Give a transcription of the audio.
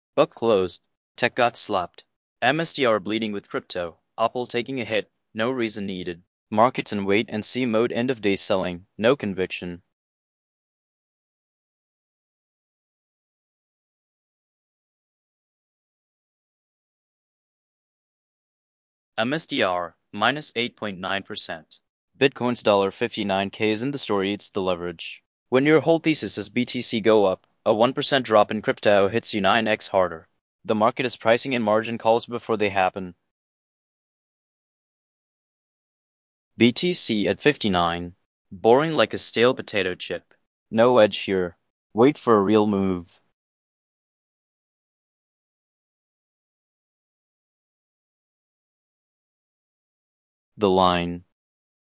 Book closed. Tech got slapped. MSTR bleeding with crypto. Apple taking a hit. No reason needed. Markets in wait and see mode, end of day selling. No conviction. MSTR minus 8.9%. Bitcoin's $59K isn't the story, it's the leverage. When your whole thesis is BTC go up, a 1% drop in crypto hits you 9x harder. The market is pricing in margin calls before they happen. BTC at 59. Boring like a stale potato chip. No edge here. Wait for a real move. The line.